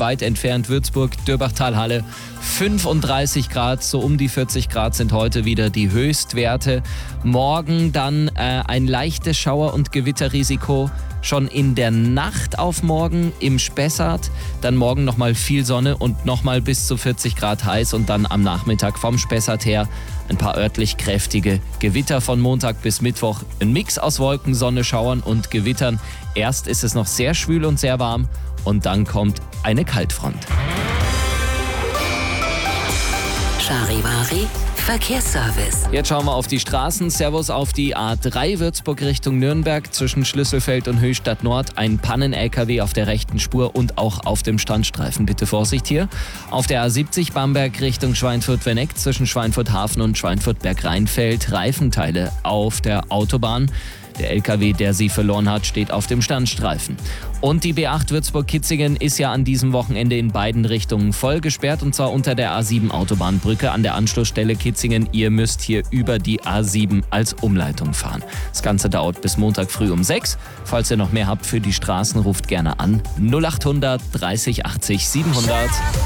weit entfernt Würzburg, Dürbachtalhalle 35 Grad, so um die 40 Grad sind heute wieder die Höchstwerte. Morgen dann ein leichtes Schauer- und Gewitterrisiko schon in der Nacht auf morgen im Spessart. Dann morgen nochmal viel Sonne und nochmal bis zu 40 Grad heiß und dann am Nachmittag vom Spessart her ein paar örtlich kräftige Gewitter von Montag bis Mittwoch. Ein Mix aus Wolken, Sonne, Schauern und Gewittern. Erst ist es noch sehr schwül und sehr warm und dann kommt eine Kaltfront. Charivari Verkehrsservice. Jetzt schauen wir auf die Straßen. Servus auf die A3 Würzburg Richtung Nürnberg. Zwischen Schlüsselfeld und Höchstadt Nord ein Pannen-LKW auf der rechten Spur und auch auf dem Standstreifen. Bitte Vorsicht hier. Auf der A70 Bamberg Richtung Schweinfurt-Werneck zwischen Schweinfurt-Hafen und Schweinfurt-Bergrheinfeld Reifenteile auf der Autobahn. Der LKW, der sie verloren hat, steht auf dem Standstreifen. Und die B8 Würzburg-Kitzingen ist ja an diesem Wochenende in beiden Richtungen voll gesperrt, und zwar unter der A7 Autobahnbrücke an der Anschlussstelle Kitzingen. Ihr müsst hier über die A7 als Umleitung fahren. Das Ganze dauert bis Montag früh um 6. Falls ihr noch mehr habt für die Straßen, ruft gerne an 0800 30 80 700.